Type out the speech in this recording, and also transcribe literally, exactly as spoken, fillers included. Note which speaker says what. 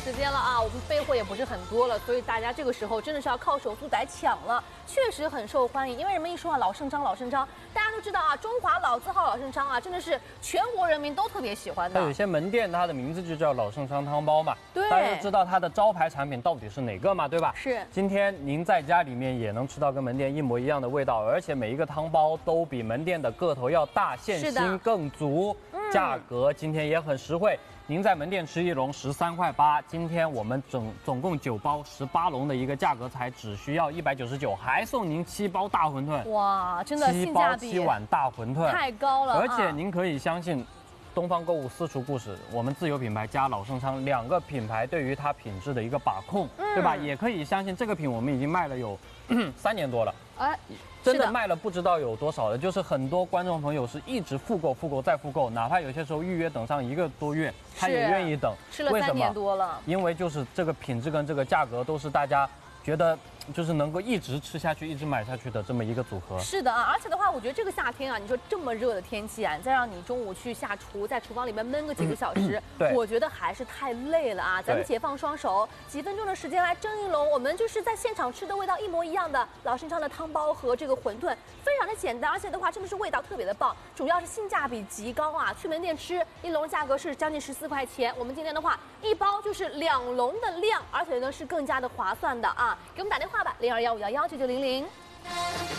Speaker 1: 时间了啊，我们备货也不是很多了，所以大家这个时候真的是要靠手速来抢了，确实很受欢迎。因为人们一说啊，老盛昌，老盛昌，大家都知道啊，中华老字号老盛昌啊，真的是全国人民都特别喜欢的。
Speaker 2: 它有些门店它的名字就叫老盛昌汤包嘛，
Speaker 1: 对，
Speaker 2: 大家就知道它的招牌产品到底是哪个嘛，对吧？
Speaker 1: 是。
Speaker 2: 今天您在家里面也能吃到跟门店一模一样的味道，而且每一个汤包都比门店的个头要大，馅心更足，嗯、价格今天也很实惠。您在门店吃一笼十三块八，今天我们总总共九包十八笼的一个价格才只需要一百九十九，还送您七包大馄饨。
Speaker 1: 哇，真的性价比
Speaker 2: 七包七碗大馄饨
Speaker 1: 太高了。
Speaker 2: 而且您可以相信，东方购物私厨故事，我们自有品牌加老盛昌两个品牌对于它品质的一个把控，嗯、对吧？也可以相信这个品我们已经卖了有三年多了。哎。真的卖了不知道有多少了，就是很多观众朋友是一直复购、复购再复购，哪怕有些时候预约等上一个多月，他也愿意等。
Speaker 1: 吃了三年多了，
Speaker 2: 因为就是这个品质跟这个价格都是大家觉得就是能够一直吃下去、一直买下去的这么一个组合。
Speaker 1: 是的啊，而且的话，我觉得这个夏天啊，你说这么热的天气啊，再让你中午去下厨，在厨房里面闷个几个小时，
Speaker 2: 对，
Speaker 1: 我觉得还是太累了啊。咱们解放双手，几分钟的时间来蒸一笼，我们就是在现场吃的味道一模一样的老盛昌的汤包和这个馄饨，非常的简单，而且的话真的是味道特别的棒，主要是性价比极高啊。去门店吃一笼价格是将近十四块钱，我们今天的话一包就是两笼的量，而且呢是更加的划算的啊。给我们打电话吧，零二幺五幺幺九九零零。